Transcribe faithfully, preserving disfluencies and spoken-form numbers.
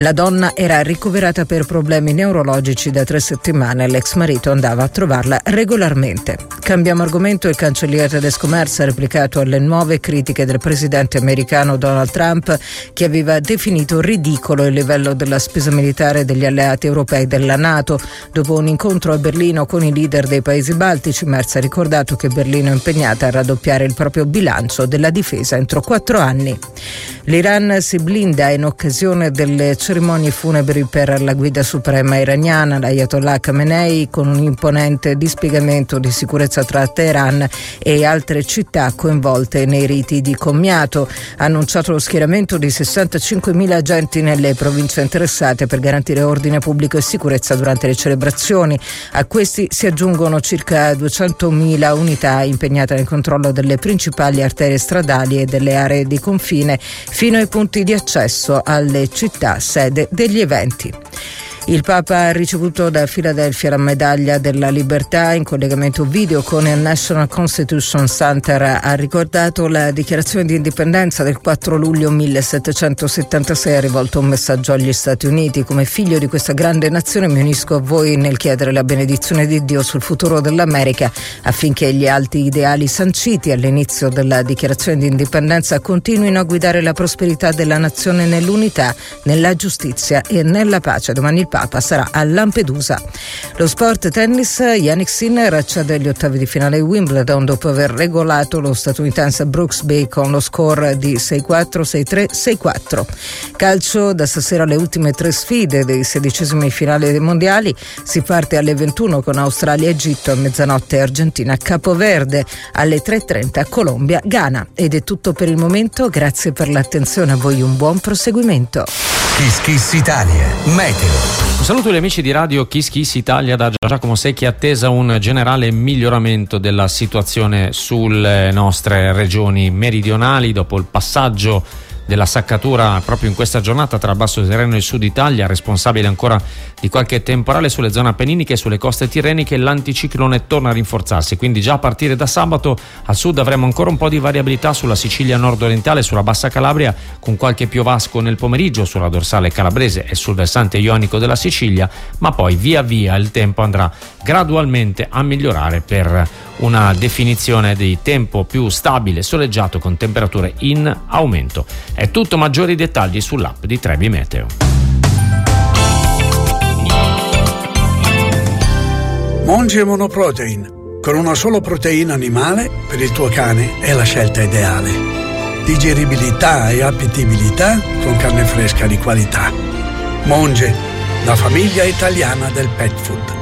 La donna era ricoverata per problemi neurologici da tre settimane e l'ex marito andava a trovarla regolarmente. Cambiamo argomento. Il cancelliere tedesco Merz ha replicato alle nuove critiche del presidente americano Donald Trump, che aveva definito ridicolo il livello della spesa militare degli alleati europei della NATO. Dopo un incontro a Berlino con i leader dei paesi baltici, Merz ha ricordato che Berlino è impegnata a raddoppiare il proprio bilancio della difesa entro quattro anni. L'Iran si blinda in occasione delle cerimonie funebri per la guida suprema iraniana, l'Ayatollah Khamenei, con un imponente dispiegamento di sicurezza tra Teheran e altre città coinvolte nei riti di commiato. Ha annunciato lo schieramento di sessantacinquemila agenti nelle province interessate per garantire ordine pubblico e sicurezza durante le celebrazioni. A questi si aggiungono circa duecentomila unità impegnate nel controllo delle principali arterie stradali e delle aree di confine, fino ai punti di accesso alle città sede degli eventi. Il Papa ha ricevuto da Filadelfia la medaglia della libertà. In collegamento video con il National Constitution Center ha ricordato la dichiarazione di indipendenza del quattro luglio millesettecentosettantasei. Ha rivolto un messaggio agli Stati Uniti: come figlio di questa grande nazione mi unisco a voi nel chiedere la benedizione di Dio sul futuro dell'America, affinché gli alti ideali sanciti all'inizio della dichiarazione di indipendenza continuino a guidare la prosperità della nazione nell'unità, nella giustizia e nella pace. Domani il Papa sarà a Lampedusa. Lo sport tennis. Jannik Sinner accede agli ottavi di finale Wimbledon dopo aver regolato lo statunitense Brooksby con lo score di sei quattro, sei tre, sei quattro. Calcio. Da stasera le ultime tre sfide dei sedicesimi finali dei mondiali. Si parte alle ventuno con Australia Egitto, a mezzanotte Argentina Capoverde, alle tre e trenta Colombia Ghana. Ed è tutto per il momento. Grazie per l'attenzione, a voi un buon proseguimento. Kiss Kiss Italia Meteo. Un saluto agli amici di radio Kiss Kiss Italia da Giacomo Secchi. Attesa un generale miglioramento della situazione sulle nostre regioni meridionali dopo il passaggio della saccatura proprio in questa giornata tra il Basso Tirreno e il Sud Italia, responsabile ancora di qualche temporale sulle zone appenniniche e sulle coste tirreniche. L'anticiclone torna a rinforzarsi, quindi già a partire da sabato al sud avremo ancora un po' di variabilità sulla Sicilia nord-orientale, sulla Bassa Calabria, con qualche piovasco nel pomeriggio sulla dorsale calabrese e sul versante ionico della Sicilia, ma poi via via il tempo andrà gradualmente a migliorare per una definizione di tempo più stabile, soleggiato, con temperature in aumento. È tutto, maggiori dettagli sull'app di Trebi Meteo. Monge Monoprotein. Con una sola proteina animale, per il tuo cane è la scelta ideale. Digeribilità e appetibilità con carne fresca di qualità. Monge, la famiglia italiana del pet food.